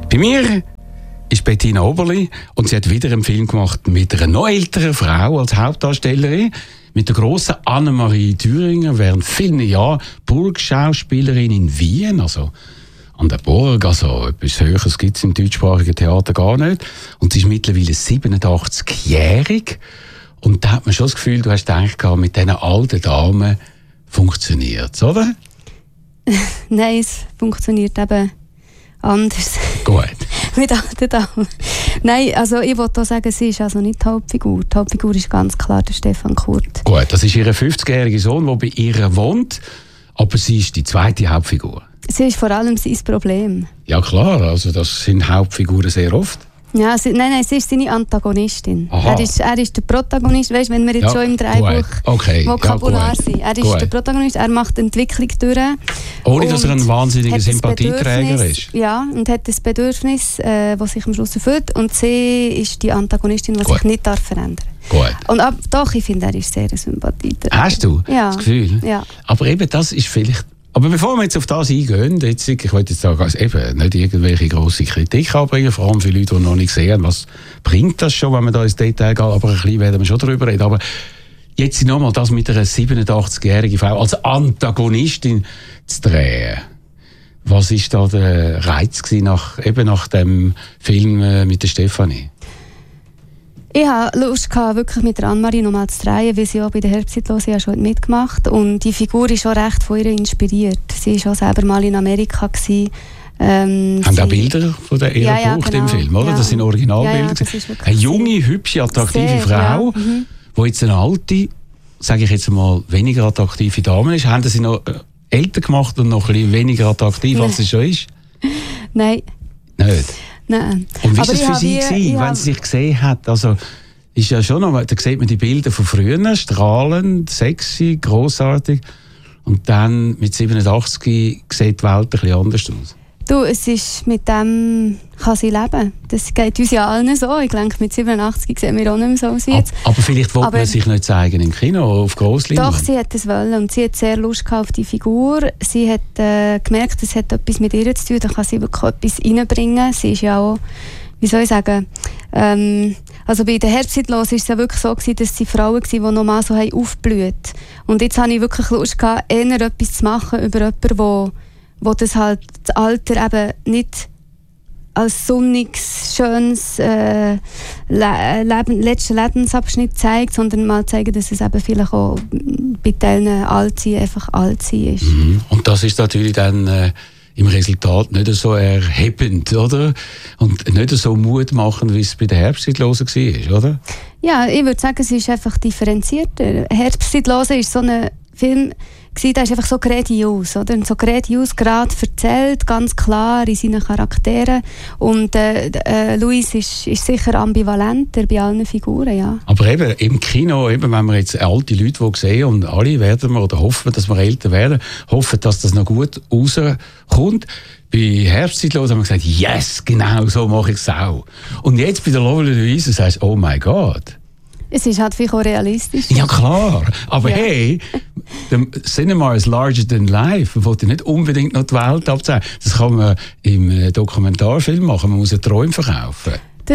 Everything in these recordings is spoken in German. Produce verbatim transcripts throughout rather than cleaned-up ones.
Bei mir ist Bettina Oberli und sie hat wieder einen Film gemacht mit einer noch älteren Frau als Hauptdarstellerin, mit der grossen Annemarie Thüringer, während vielen Jahren Burgschauspielerin in Wien, also an der Burg, also etwas Höheres gibt es im deutschsprachigen Theater gar nicht. Und sie ist mittlerweile siebenundachtzigjährig. Und da hat man schon das Gefühl, du hast gedacht, mit diesen alten Damen funktioniert es, oder? Nein, es funktioniert eben anders. Gut. Mit alten Damen. Nein, also ich wollte auch sagen, sie ist also nicht die Hauptfigur. Die Hauptfigur ist ganz klar der Stefan Kurt. Gut, das ist ihr fünfzigjähriger Sohn, der bei ihr wohnt. Aber sie ist die zweite Hauptfigur. Sie ist vor allem sein Problem. Ja klar, also das sind Hauptfiguren sehr oft. Ja, sie, nein, nein, sie ist seine Antagonistin. Er ist, er ist der Protagonist, weißt, wenn wir jetzt ja, schon im Drehbuch okay, Vokabular ja, sind. Er ist gut. der Protagonist, er macht die Entwicklung durch. Ohne, dass er ein wahnsinniger Sympathieträger ist. Ja, und hat das Bedürfnis, äh, das sich am Schluss erfüllt. Und sie ist die Antagonistin, die sich nicht darf verändern darf. Gut. Und ab, doch, ich finde, er ist sehr ein Sympathieträger. Hast du ja. das Gefühl? Ja. Aber eben, das ist vielleicht... Aber bevor wir jetzt auf das eingehen, jetzt, ich wollte jetzt sagen, also eben nicht irgendwelche grosse Kritik anbringen, vor allem für Leute, die noch nicht sehen, was bringt das schon, wenn wir da ins Detail gehen, aber ein bisschen werden wir schon darüber reden. Aber jetzt nochmal das mit einer siebenundachtzigjährigen Frau als Antagonistin zu drehen. Was war da der Reiz gewesen nach, eben nach dem Film mit der Stefanie? Ich hatte Lust, wirklich mit der Annemarie noch mal zu drehen, weil sie auch bei der Herbstzeitlosen ja schon mitgemacht hat. Und die Figur ist auch recht von ihr inspiriert. Sie war auch selber mal in Amerika. Ähm, Haben auch Bilder von der Ära ja, gebraucht ja, genau. im Film, oder? Ja. Das sind Originalbilder. Ja, ja, eine junge, hübsche, attraktive Sehr, Frau, ja. mhm. die jetzt eine alte, sage ich jetzt mal, weniger attraktive Dame ist. Haben sie noch älter gemacht und noch ein bisschen weniger attraktiv, als sie schon ist? Nein. Nicht? Nein. Und wie war es für sie, gewesen, wenn sie sich gesehen hat? Also, ist ja schon noch, da sieht man die Bilder von früher, strahlend, sexy, grossartig. Und dann mit siebenundachtzig sieht die Welt ein bisschen anders aus. Du, es ist, mit dem kann sie leben. Das geht uns ja allen so. Ich denke, mit siebenundachtzig sehen wir auch nicht mehr so aus wie jetzt. Aber, aber vielleicht wollte man sich nicht zeigen im Kino, auf Grossleinwand. Doch, sie hat es wollen und sie hat sehr Lust auf die Figur. Sie hat äh, gemerkt, es hat etwas mit ihr zu tun, da kann sie wirklich etwas reinbringen. Sie ist ja auch, wie soll ich sagen, ähm, also bei der Herbstzeitlosen war es ja wirklich so gewesen, dass sie Frauen waren, die nochmal so aufblüht. Und jetzt habe ich wirklich Lust gehabt, eher etwas zu machen über jemanden, wo wo das halt das Alter eben nicht als sonniges, schönes äh, Le- Leben, letzten Lebensabschnitt zeigt, sondern mal zeigen, dass es eben vielleicht auch bei denen alt sein einfach alt sein ist. Mhm. Und das ist natürlich dann äh, im Resultat nicht so erhebend, oder? Und nicht so mutmachend, wie es bei der Herbstzeitlosen war, oder? Ja, ich würde sagen, es ist einfach differenzierter. Herbstzeitlosen ist so ein Film, der ist einfach so grandios, oder? So grandios gerade erzählt, ganz klar in seinen Charakteren. Und äh, äh, Luis ist, ist sicher ambivalenter bei allen Figuren, ja. Aber eben im Kino, eben, wenn wir jetzt alte Leute sehen und alle werden wir oder hoffen, dass wir älter werden, hoffen, dass das noch gut rauskommt. Bei Herbstzeitlosen haben wir gesagt, yes, genau so mache ich es auch. Und jetzt bei der Lovely Louise sagst du, oh mein Gott. Es ist halt vielleicht auch realistisch. Ja, klar. Aber ja. hey, the Cinema is larger than life. Man wollte nicht unbedingt noch die Welt abzeigen. Das kann man im Dokumentarfilm machen. Man muss einen Träum verkaufen.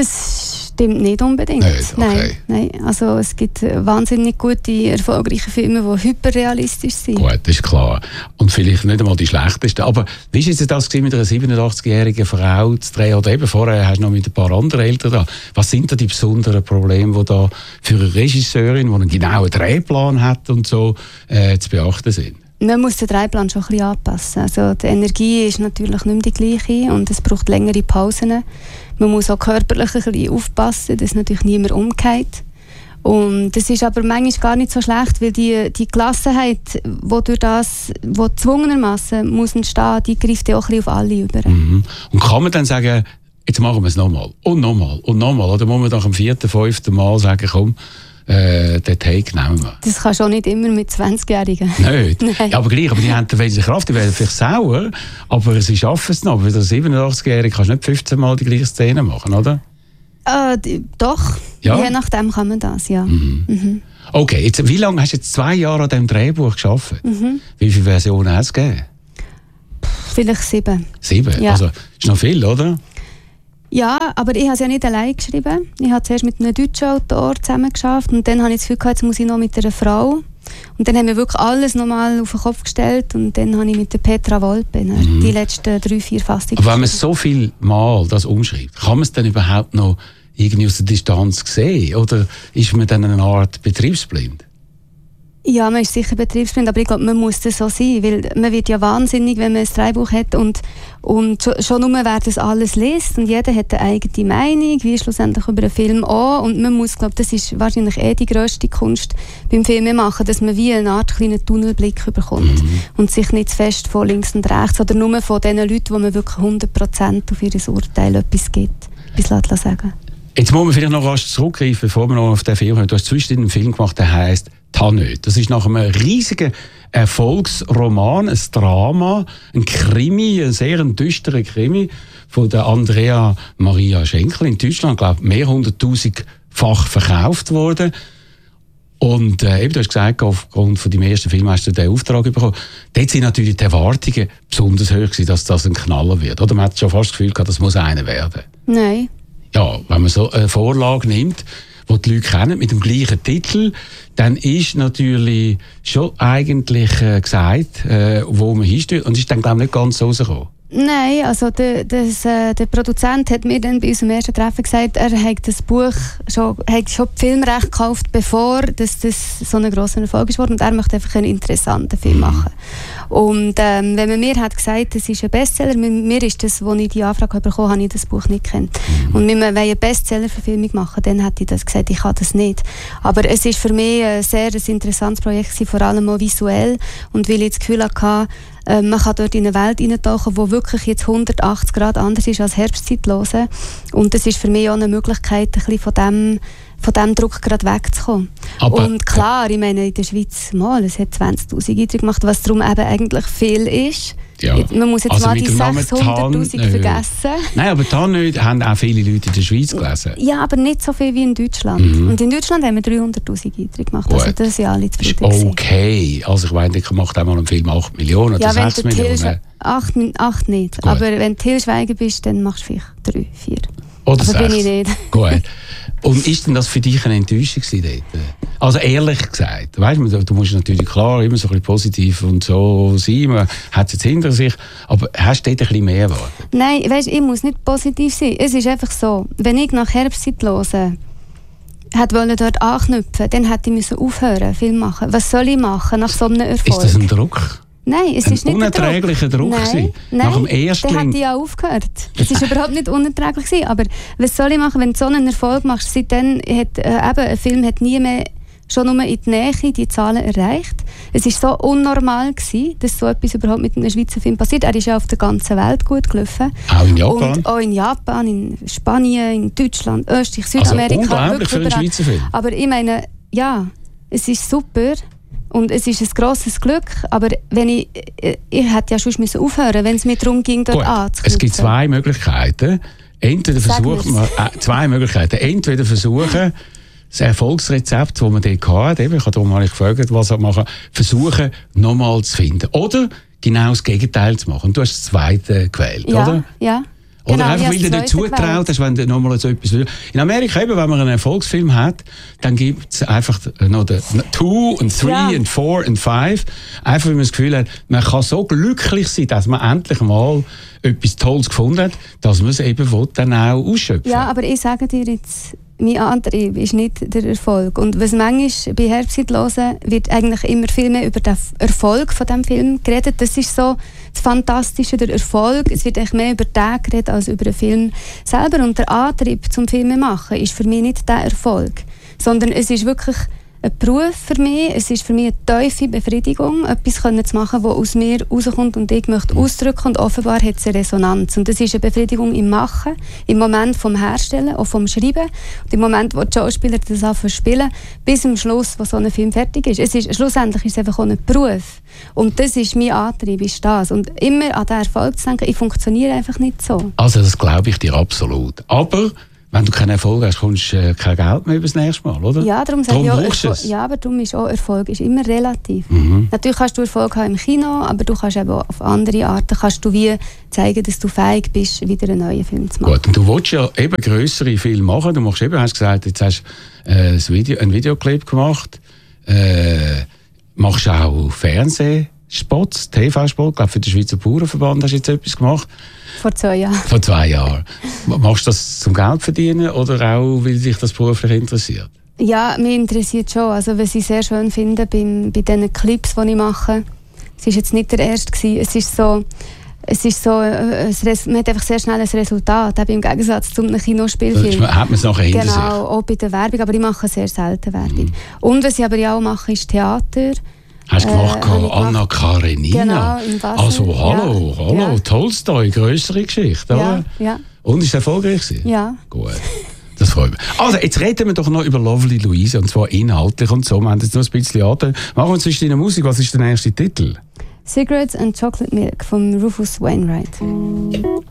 Das stimmt nicht unbedingt. Nicht? Okay. Nein, nein. Also es gibt wahnsinnig gute, erfolgreiche Filme, die hyperrealistisch sind. Gut, das ist klar. Und vielleicht nicht einmal die schlechtesten. Aber wie war es das mit einer siebenundachtzigjährigen Frau zu drehen? Oder eben vorher hast du noch mit ein paar anderen Eltern da. Was sind da die besonderen Probleme, die da für eine Regisseurin, die einen genauen Drehplan hat und so, äh, zu beachten sind? Man muss den Drehplan schon ein bisschen anpassen. Also die Energie ist natürlich nicht mehr die gleiche und es braucht längere Pausen. Man muss auch körperlich ein bisschen aufpassen, dass natürlich niemand umgeht. Und das ist aber manchmal gar nicht so schlecht, weil die, die Gelassenheit, die durch das, wo gezwungenermassen muss entstehen, die greift ja auch ein bisschen auf alle über. Mhm. Und kann man dann sagen, jetzt machen wir es nochmal und nochmal und nochmal? Oder muss man nach dem vierten, fünften Mal sagen, komm, äh, den Take nehmen wir? Das kannst du auch nicht immer mit zwanzigjährigen. Nicht? Ja, aber gleich, aber die haben eine Kraft, die werden vielleicht sauer, aber sie schaffen es noch. Bei der siebenundachtzigjährigen kannst du nicht fünfzehn Mal die gleiche Szene machen, oder? Äh, die, doch, ja? Je nachdem kann man das, ja. Mhm. Mhm. Okay, jetzt, wie lange hast du jetzt zwei Jahre an diesem Drehbuch gearbeitet? Mhm. Wie viele Versionen hat es gegeben? Vielleicht sieben. Sieben? Ja. Also, ist noch viel, oder? Ja, aber ich habe es ja nicht allein geschrieben. Ich habe zuerst mit einem deutschen Autor zusammen geschafft und dann habe ich das Gefühl gehabt, jetzt muss ich noch mit einer Frau. Und dann haben wir wirklich alles nochmal auf den Kopf gestellt und dann habe ich mit der Petra Volpe mhm. die letzten drei, vier Fassungen. Aber wenn man so viel Mal das umschreibt, kann man es dann überhaupt noch irgendwie aus der Distanz sehen? Oder ist man dann eine Art betriebsblind? Ja, man ist sicher betriebsblind, aber ich glaube, man muss das so sein, weil man wird ja wahnsinnig, wenn man ein Drehbuch hat und, und schon nur, wer das alles liest und jeder hat eine eigene Meinung, wie schlussendlich über einen Film auch und man muss, glaube, das ist wahrscheinlich eh die grösste Kunst beim Filmemachen, dass man wie eine Art kleinen Tunnelblick bekommt mhm. und sich nicht zu fest von links und rechts oder nur von den Leuten, wo man wirklich hundert Prozent auf ihr Urteil etwas gibt, etwas sagen. Jetzt muss man vielleicht noch rasch zurückgreifen, bevor wir noch auf den Film kommen. Du hast zwischendurch einen Film gemacht, der heisst «Tannöd». Das ist nach einem riesigen Erfolgsroman, ein Drama, ein Krimi, ein sehr düsterer Krimi von der Andrea Maria Schenkel in Deutschland, glaube ich, mehr hunderttausendfach verkauft worden. Und äh, eben, du hast gesagt, aufgrund von deinem ersten Film hast du den Auftrag bekommen. Dort sind natürlich die Erwartungen besonders hoch gewesen, dass das ein Knaller wird. Oder man hat schon fast das Gefühl gehabt, das muss einer werden. Nein. Ja, wenn man so eine Vorlage nimmt, die die Leute kennen, mit dem gleichen Titel, dann ist natürlich schon eigentlich äh, gesagt, äh, wo man hinsteht. Und ist dann, glaube ich, nicht ganz so rausgekommen. Nein, also der, das, äh, der Produzent hat mir dann bei unserem ersten Treffen gesagt, er hat das Buch schon, hat schon die Filmrechte gekauft, bevor das, das so ein grosser Erfolg ist worden. Und er möchte einfach einen interessanten Film machen. Und ähm, wenn man mir hat gesagt, das ist ein Bestseller, mir ist das, als ich die Anfrage bekommen habe, habe ich das Buch nicht gekannt. Und wenn wir eine Bestseller-Verfilmung machen, dann hätte ich das gesagt, ich kann das nicht. Aber es ist für mich ein sehr ein interessantes Projekt gewesen, vor allem auch visuell. Und weil ich das Gefühl hatte, äh, man kann dort in eine Welt eintauchen, die wirklich jetzt hundertachtzig Grad anders ist als Herbstzeitlose. Und das ist für mich auch eine Möglichkeit, ein bisschen von dem von diesem Druck gerade wegzukommen. Aber, und klar, ich meine, in der Schweiz mal, es hat zwanzigtausend Einträge gemacht, was darum eben eigentlich viel ist. Ja. Man muss jetzt also mal die sechshunderttausend vergessen. Nein, aber Tannöd haben auch viele Leute in der Schweiz gelesen. Ja, aber nicht so viel wie in Deutschland. Mhm. Und in Deutschland haben wir dreihunderttausend Einträge gemacht. Gut. Also das sind alle zufrieden. Ist okay. Also ich meine, ich mache auch mal einen Film acht Millionen oder ja, sechs Millionen. acht, acht nicht. Gut. Aber wenn du Til Schweiger bist, dann machst du vielleicht drei, vier. Oder also sechs. Bin ich nicht. Gut. Und ist denn das für dich eine Enttäuschung gewesen dort? Also ehrlich gesagt, weißt du, du musst natürlich klar immer so ein bisschen positiv und so sein, man hat es jetzt hinter sich, aber hast du dort ein bisschen mehr erwartet? Nein, weißt, ich muss nicht positiv sein. Es ist einfach so, wenn ich nach Herbstzeitlose wollte dort anknüpfen, dann hätte ich müssen aufhören, Film machen. Was soll ich machen nach so einem Erfolg? Ist das ein druck? Nein, es ein ist nicht unerträglicher Druck. Druck nein, nein, nach dem Erstling. Dann hätte ich ja aufgehört. Es war überhaupt nicht unerträglich gewesen. Aber was soll ich machen, wenn du so einen Erfolg machst? Seitdem hat äh, eben, ein Film hat nie mehr schon nur in die Nähe die Zahlen erreicht. Es war so unnormal gewesen, dass so etwas überhaupt mit einem Schweizer Film passiert. Er ist ja auf der ganzen Welt gut gelaufen. Auch in Japan? Und auch in Japan, in Spanien, in Deutschland, Österreich, Südamerika. Also unglaublich für einen Schweizer Film. Aber ich meine, ja, es ist super. Und es ist ein grosses Glück, aber wenn ich, ich hätte ja schon aufhören, wenn es mir darum ging, dort anzuknüpfen. Es gibt zwei Möglichkeiten. Entweder versuchen wir, äh, zwei Möglichkeiten. Entweder versuchen, das Erfolgsrezept, das man dort hatte, eben, ich habe darum mal gefragt, was er machen, versuchen, nochmal zu finden. Oder genau das Gegenteil zu machen. Und du hast das Zweite gewählt, ja, oder? Ja. Oder genau, einfach, weil du dir zutraut hast, wenn du nochmal so etwas willst. In Amerika, eben, wenn man einen Erfolgsfilm hat, dann gibt es einfach noch den Two und Three ja. und Four und Five. Einfach, weil man das Gefühl hat, man kann so glücklich sein, dass man endlich mal etwas Tolles gefunden hat, dass man es eben will, dann auch ausschöpfen. Ja, aber ich sage dir jetzt, mein Antrieb ist nicht der Erfolg. Und was manchmal bei Herbstzeitlosen wird eigentlich immer viel mehr über den Erfolg von diesem Film geredet. Das ist so das Fantastische, der Erfolg. Es wird eigentlich mehr über den geredet als über den Film selber. Und der Antrieb zum Filme machen ist für mich nicht der Erfolg, sondern es ist wirklich ein Beruf für mich. Es ist für mich eine tiefe Befriedigung, etwas zu machen, was aus mir rauskommt und ich möchte ausdrücken. Und offenbar hat es eine Resonanz. Und das ist eine Befriedigung im Machen, im Moment vom Herstellen, auch vom Schreiben. Und im Moment, wo die Schauspieler das anfangen zu spielen, bis zum Schluss, wo so ein Film fertig ist. Es ist schlussendlich ist es einfach auch ein Beruf. Und das ist mein Antrieb, ist das. Und immer an den Erfolg zu denken, ich funktioniere einfach nicht so. Also das glaube ich dir absolut. Aber Wenn du keinen Erfolg hast, kommst du äh, kein Geld mehr über das nächste Mal, oder? Ja, darum sage Darum ich auch, brauchst du Erfol- es. ja, aber darum ist auch Erfolg ist immer relativ. Mhm. Natürlich kannst du Erfolg haben im Kino, aber du kannst eben auch auf andere Arten kannst du wie zeigen, dass du fähig bist, wieder einen neuen Film zu machen. Gut, und du willst ja eben grössere Filme machen. Du machst eben, hast gesagt, jetzt hast du äh, ein Video, einen Videoclip gemacht. Äh, machst auch Fernsehspots, T V-Spot. Ich glaube, für den Schweizer Bauernverband hast du jetzt etwas gemacht. Vor zwei Jahren. Vor zwei Jahren. Machst du das zum Geld verdienen oder auch, weil dich das beruflich interessiert? Ja, mich interessiert schon. Also, was ich sehr schön finde beim, bei diesen Clips, die ich mache, es war jetzt nicht der erste gewesen. Es ist so, es ist so, äh, es res- man hat einfach sehr schnell ein Resultat, eben im Gegensatz zu einem Kinospielfilm. Da hat man es nachher hinter sich. Genau, auch bei der Werbung, aber ich mache sehr selten Werbung. Mhm. Und was ich aber ja auch mache, ist Theater. Hast du gemacht, Äh, habe ich Anna gemacht. Karenina? Genau, in Basel. Also, hallo, Ja, hallo, ja. Tolstoi, grössere Geschichte, Ja, oder? ja, Und ist es erfolgreich gewesen? ja. Gut, das freut mich. Also, jetzt reden wir doch noch über Lovely Louise, und zwar inhaltlich und so. Wir haben jetzt noch ein bisschen Atem. Machen wir zwischen deiner Musik, was ist der nächste Titel? Cigarettes and Chocolate Milk von Rufus Wainwright.